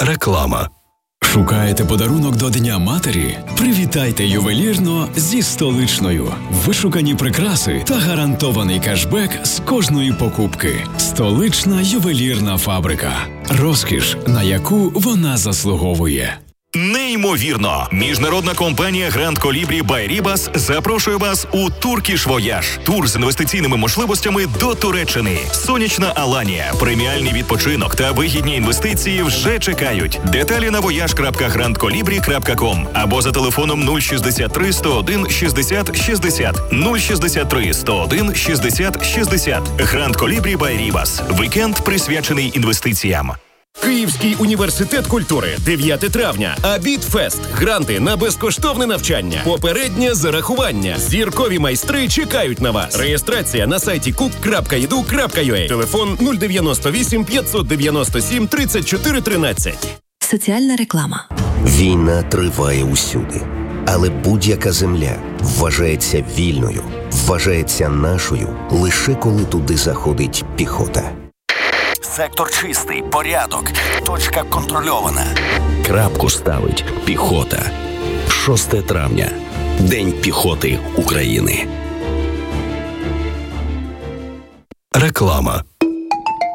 Реклама. Шукаєте подарунок до Дня матері? Привітайте ювелірно зі Столичною. Вишукані прикраси та гарантований кешбек з кожної покупки. Столична ювелірна фабрика. Розкіш, на яку вона заслуговує. Неймовірно! Міжнародна компанія Grand Colibri by Ribas запрошує вас у Turkish Voyage. Тур з інвестиційними можливостями до Туреччини. Сонячна Аланія, преміальний відпочинок та вигідні інвестиції вже чекають. Деталі на voyage.grandcolibri.com або за телефоном 063 101 60 60 063 101 60 60. Grand Colibri by Ribas. Вікенд присвячений інвестиціям. Київський університет культури, 9 травня. Абітфест. Гранти на безкоштовне навчання. Попереднє зарахування. Зіркові майстри чекають на вас. Реєстрація на сайті cook.edu.ua. Телефон 098 597 34 13. Соціальна реклама. Війна триває усюди. Але будь-яка земля вважається вільною, вважається нашою, лише коли туди заходить піхота. Сектор чистий, порядок, точка контрольована. Крапку ставить піхота. 6 травня. День піхоти України. Реклама.